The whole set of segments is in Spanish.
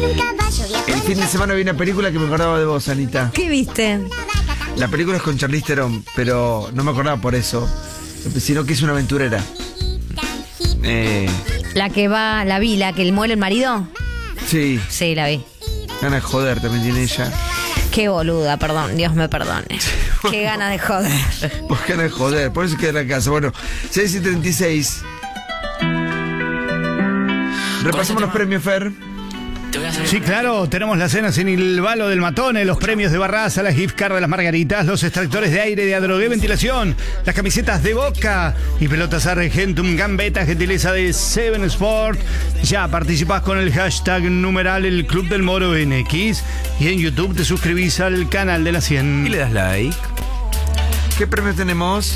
El fin de semana vi una película que me acordaba de vos, Anita. ¿Qué viste? La película es con Charlize Theron, pero no me acordaba por eso, sino que es una aventurera. La que el muere el marido. Sí, Sí, la vi. ganas de joder también tiene ella. Qué boluda, perdón, Dios me perdone. Qué ganas de joder. Pues ganas de joder, por eso queda en la casa. Bueno, 6:36. Repasamos los premios, Fer. Sí, claro, tenemos las cenas en el Balo del Matone, los premios de Barraza, las gift card de las Margaritas, los extractores de aire de Adrogué Ventilación, las camisetas de Boca y pelotas Argentum Gambetta, gentileza de Seven Sport. Ya participás con el hashtag numeral el Club del Moro NX y en YouTube te suscribís al canal de la 100. Y le das like. ¿Qué premios tenemos?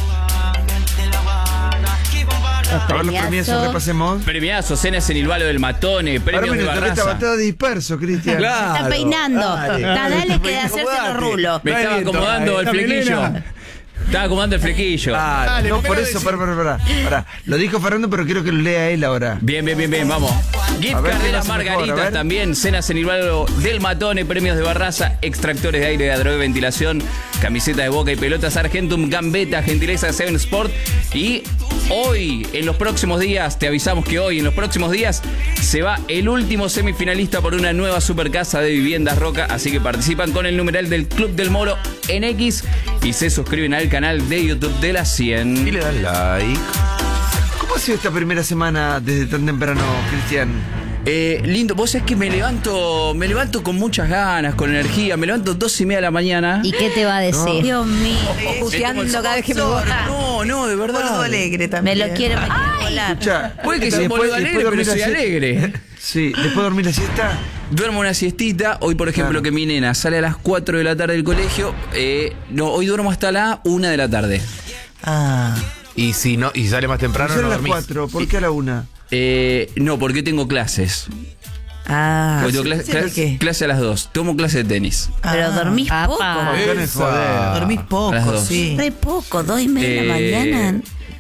A ver los premiazos, repasemos. Premiazo, cenas en el Balo del Matone, Ahora premios de me Barraza. estaba todo disperso, Cristian. Se está peinando. Dale que de hacerse los rulos. Me estaba acomodando el flequillo. Estaba acomodando el flequillo. Dale, No, ¿por qué por no eso, decís? pará. Lo dijo Fernando, pero quiero que lo lea él ahora. Bien, vamos. Gift A ver, card ¿qué de las pasa mejor? A Margaritas ver. también, cenas en el Balo del Matone, premios de Barraza, extractores de aire de Adrogué Ventilación, camiseta de Boca y pelotas Argentum Gambetta, gentileza de Seven Sport. Y hoy, en los próximos días, te avisamos que hoy, en los próximos días, se va el último semifinalista por una nueva supercasa de Viviendas Roca, así que participan con el numeral del Club del Moro en X y se suscriben al canal de YouTube de la 100. Y le das like. ¿Cómo ha sido esta primera semana desde tan temprano, Cristian? Lindo, vos es que me levanto con muchas ganas, con energía, me levanto 2:30 de la mañana. ¿Y qué te va a decir? Dios mío. Justiando cada vez que me baja. No, de verdad. Boludo alegre también. Me lo quiere volar. Escucha, Puede que sea un boludo alegre, pero dormir soy la siesta. alegre. Sí, después de dormir la siesta. Duermo una siestita. Hoy, por ejemplo, Claro. que mi nena sale a las 4 de la tarde del colegio. No, hoy duermo hasta la 1 de la tarde. Ah. Y si no, y sale más temprano, Son no las dormís. 4, ¿por qué a la 1? No, porque tengo clases. Ah. Porque tengo ¿De qué? clase a las 2. Tomo clase de tenis. Pero dormís poco. Esa. Dormís A las poco, 2. sí. Re poco, 2:30 de la mañana.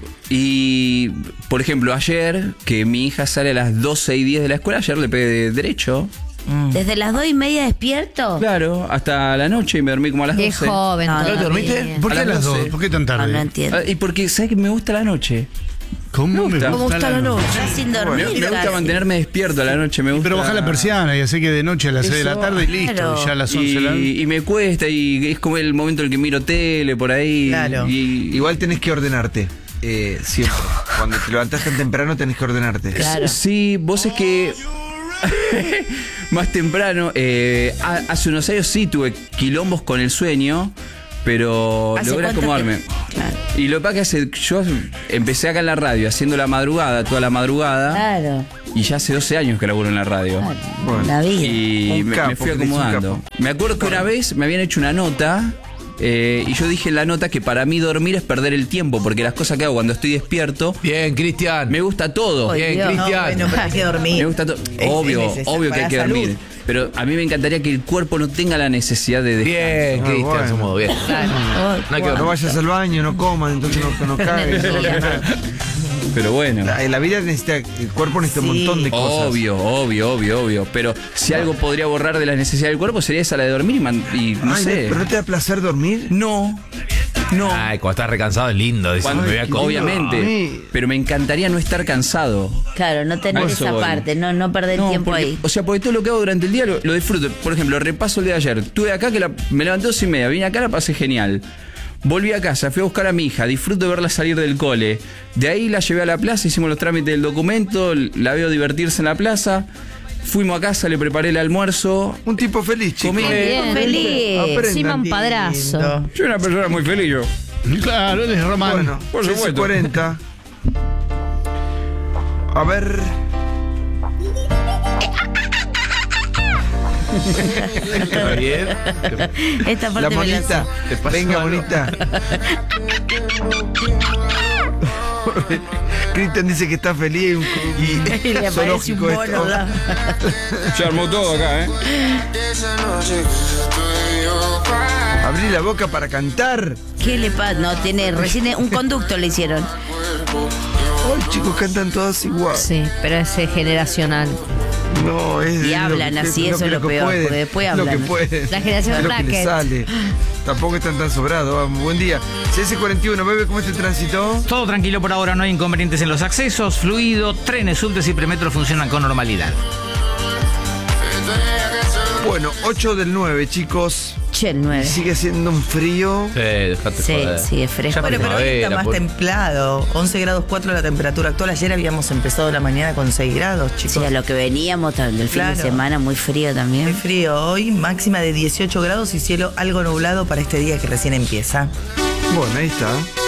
Y, por ejemplo, ayer, que mi hija sale a las 12:10 de la escuela, ayer le pegué de derecho. ¿Desde las 2:30 despierto? Claro, hasta la noche y me dormí como a las Qué 12. joven. No, ¿no todavía. te dormiste? ¿Por qué A a las las 12? 2? ¿Por qué tan No, tarde? no entiendo. Y porque sabes que me gusta la noche. ¿Cómo me ¿Cómo gusta la noche? Estás sin dormir. Me gusta casi. mantenerme despierto a la noche. Me gusta. Pero baja la persiana y así que de noche a las 6 de la Eso, tarde y listo. claro. Y ya a las 11 de la noche. Y me cuesta, y es como el momento en el que miro tele por ahí. Claro. Igual tenés que ordenarte. Siempre. Cuando te levantás tan temprano tenés que ordenarte. Claro. Sí, vos es que más temprano, hace unos años sí tuve quilombos con el sueño, pero ¿Hace logré cuánto acomodarme. Claro. Y lo que pasa es que yo empecé acá en la radio haciendo la madrugada, toda la madrugada, Claro. y ya hace 12 años que laburo en la radio. Bueno. La vida. Y Un me capo, fui Cris, un acomodando. capo. Me acuerdo que una vez me habían hecho una nota y yo dije en la nota que para mí dormir es perder el tiempo, porque las cosas que hago cuando estoy despierto, Bien, Cristian. me gusta todo. Ay, Bien, Dios. No, Cristian. bueno, pero hay que dormir. Me gusta todo. Es Obvio necesario que para hay que la salud. dormir. Pero a mí me encantaría que el cuerpo no tenga la necesidad de descansar. Bien, Ah, Cristian, bueno. somos bien. No hay que No dormir. vayas al baño, no comas, entonces no cagues. Pero bueno. La vida necesita, el cuerpo necesita un Sí. montón de cosas. Obvio. Pero si algo podría borrar de la necesidad del cuerpo sería esa, la de dormir y no Ay, sé. ¿pero no te da placer dormir? No. Ay, cuando estás recansado es lindo. Decís, Cuando- me voy a comer. obviamente. Ay. Pero me encantaría no estar cansado. Claro, no A tener eso esa voy. parte, no perder No, tiempo porque- ahí. O sea, porque todo lo que hago durante el día lo disfruto. Por ejemplo, repaso el día de ayer. Estuve acá que me levanté 2:30, vine acá, la pasé genial. Volví a casa, fui a buscar a mi hija, disfruto de verla salir del cole. De ahí la llevé a la plaza, hicimos los trámites del documento, la veo divertirse en la plaza. Fuimos a casa, le preparé el almuerzo. Un tipo feliz, chico. Comí. Bien, feliz. Aprendan. Simón Padrazo. Lindo. Yo soy una persona muy feliz, yo. Claro, él es Román. Bueno, Por supuesto. 6:40. A ver. Está bien. Esta parte La me la monita. Te pasó Venga, algo. bonita. Cristian dice que está feliz y Y le parece un zoológico esto. mono, ¿verdad? Se armó todo acá, ¿eh? Abrí la boca para cantar. ¿Qué le pasa? No, recién un conducto le hicieron. Ay, chicos, cantan todos igual. Sí, pero es generacional. No, es Y hablan así, eso es lo peor, porque después hablan. Lo que pueden. La generación es lo que les bracket. sale. Tampoco están tan sobrados. Vamos, buen día. CS41, bebé, ¿cómo es el tránsito? Todo tranquilo por ahora, no hay inconvenientes en los accesos, fluido, trenes, subtes y premetro funcionan con normalidad. Bueno, 8 del 9, chicos. Che, el 9. Sigue siendo un frío. Sí, dejate Sí, joder. sí, es fresco. Ya Bueno, pero hoy está primavera, más por- templado. 11 grados 4 la temperatura actual. Ayer habíamos empezado la mañana con 6 grados, chicos. Sí, a lo que veníamos del fin Claro. de semana, muy frío Muy también. frío hoy, máxima de 18 grados y cielo algo nublado para este día que recién empieza. Bueno, ahí está.